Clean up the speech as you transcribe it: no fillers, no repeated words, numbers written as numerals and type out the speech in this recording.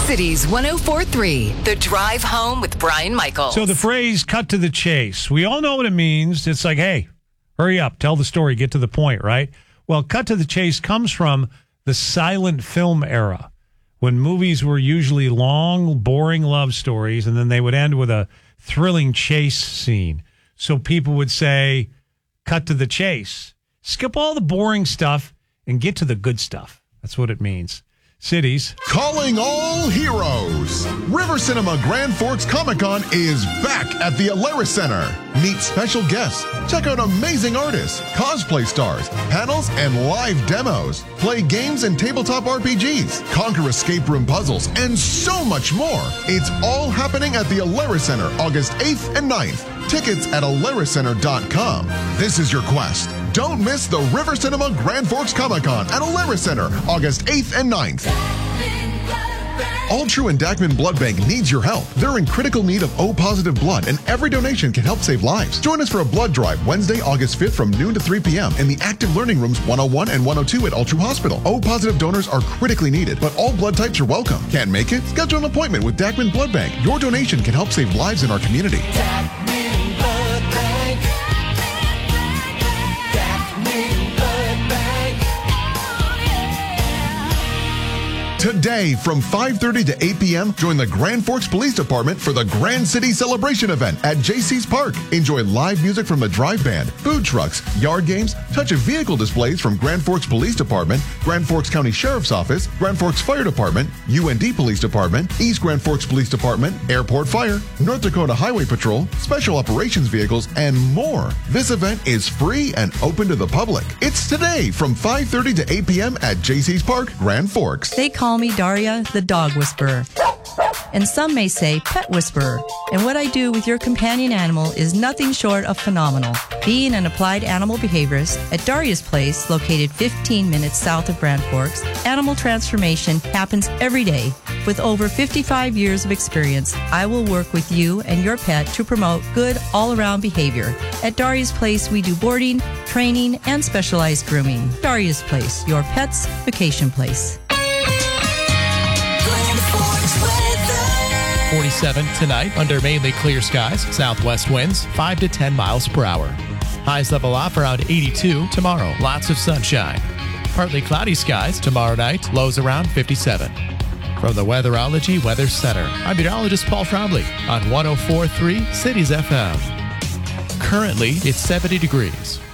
Cities 104.3, The Drive Home with Brian Michaels. So the phrase cut to the chase, we all know what it means. It's like, hey, hurry up, tell the story, get to the point, right? Well, cut to the chase comes from the silent film era, when movies were usually long, boring love stories, and then they would end with a thrilling chase scene. So people would say, cut to the chase. Skip all the boring stuff and get to the good stuff. That's what it means. Cities. Calling all heroes. River Cinema Grand Forks Comic-Con is back at the Alaris Center. Meet special guests. Check out amazing artists, cosplay stars, panels, and live demos. Play games and tabletop RPGs. Conquer escape room puzzles, and so much more. It's all happening at the Alaris Center August 8th and 9th. Tickets at alariscenter.com. This is your quest. Don't miss the River Cinema Grand Forks Comic-Con at Alaris Center August 8th and 9th. All True and Dachman Blood Bank needs your help. They're in critical need of O-positive blood, and every donation can help save lives. Join us for a blood drive Wednesday, August 5th from noon to 3 p.m. in the active learning rooms 101 and 102 at All True Hospital. O-positive donors are critically needed, but all blood types are welcome. Can't make it? Schedule an appointment with Dachman Blood Bank. Your donation can help save lives in our community. Dachman Blood Bank. Dachman Blood Bank. Today, from 5:30 to 8 p.m., join the Grand Forks Police Department for the Grand City Celebration event at JC's Park. Enjoy live music from the Drive Band, food trucks, yard games, touch of vehicle displays from Grand Forks Police Department, Grand Forks County Sheriff's Office, Grand Forks Fire Department, UND Police Department, East Grand Forks Police Department, Airport Fire, North Dakota Highway Patrol, Special Operations Vehicles, and more. This event is free and open to the public. It's today from 5:30 to 8 p.m. at JC's Park, Grand Forks. They call me Daria, the dog whisperer. And some may say pet whisperer. And what I do with your companion animal is nothing short of phenomenal. Being an applied animal behaviorist at Daria's Place, located 15 minutes south of Grand Forks, animal transformation happens every day. With over 55 years of experience, I will work with you and your pet to promote good all-around behavior. At Daria's Place, we do boarding, training, and specialized grooming. Daria's Place, your pet's vacation place. 47 tonight under mainly clear skies. Southwest winds 5 to 10 miles per hour. Highs level off around 82 tomorrow. Lots of sunshine. Partly cloudy skies tomorrow night. Lows around 57. From the Weatherology Weather Center, I'm meteorologist Paul Trombley on 104.3 Cities FM. Currently, it's 70 degrees.